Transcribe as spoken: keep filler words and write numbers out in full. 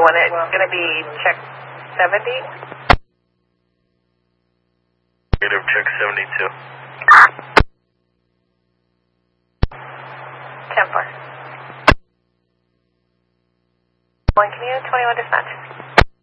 one. It's going to be check seventy. Negative, check seventy-two. ten four. One, can you twenty-one dispatch?